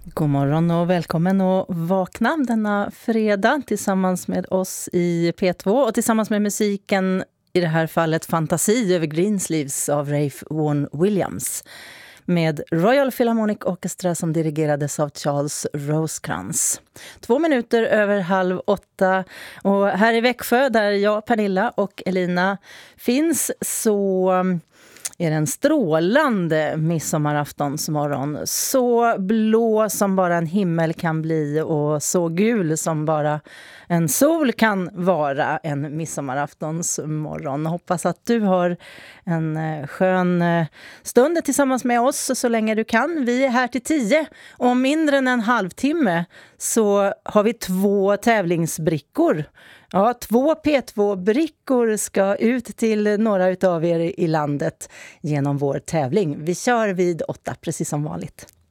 God morgon och välkommen att vakna denna fredag tillsammans med oss i P2 och tillsammans med musiken, i det här fallet Fantasi över Greensleeves av Ralph Vaughan Williams, med Royal Philharmonic Orchestra som dirigerades av Charles Rosecrans. 2 minuter över 7:30, och här i Växjö där jag, Pernilla och Elina finns, så är det en strålande midsommaraftonsmorgon. Så blå som bara en himmel kan bli och så gul som bara en sol kan vara en midsommaraftonsmorgon. Hoppas att du har en skön stund tillsammans med oss så länge du kan. Vi är här till 10 och om mindre än en halvtimme så har vi 2 tävlingsbrickor. Ja, 2 P2-brickor ska ut till några utav er i landet genom vår tävling. Vi kör vid 8, precis som vanligt.